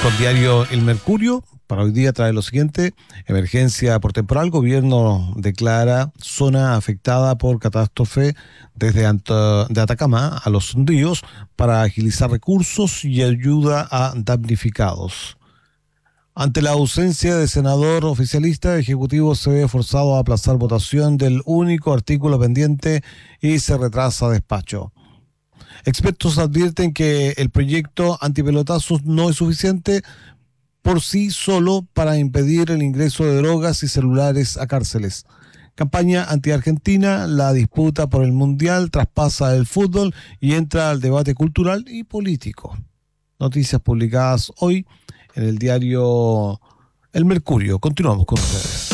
Con diario El Mercurio, para hoy día trae lo siguiente: emergencia por temporal, gobierno declara zona afectada por catástrofe desde de Atacama a Los Ríos para agilizar recursos y ayuda a damnificados. Ante la ausencia de senador oficialista, el Ejecutivo se ve forzado a aplazar votación del único artículo pendiente y se retrasa despacho. Expertos advierten que el proyecto antipelotazos no es suficiente por sí solo para impedir el ingreso de drogas y celulares a cárceles. Campaña anti-Argentina, la disputa por el Mundial traspasa el fútbol y entra al debate cultural y político. Noticias publicadas hoy en el diario El Mercurio. Continuamos con ustedes.